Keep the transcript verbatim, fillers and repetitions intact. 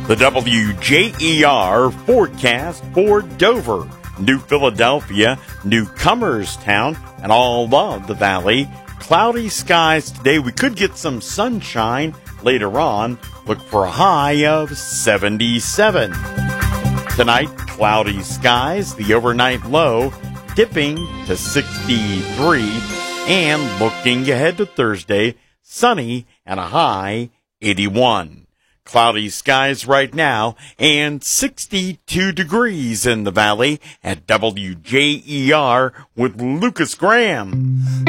The W J E R forecast for Dover, New Philadelphia, Newcomerstown, and all of the valley. Cloudy skies today. We could get some sunshine later on. Look for a high of seventy-seven. Tonight, cloudy skies. The overnight low dipping to sixty-three. And looking ahead to Thursday, sunny and a high eighty-one. Cloudy skies right now and sixty-two degrees in the valley at W J E R with Lucas Graham.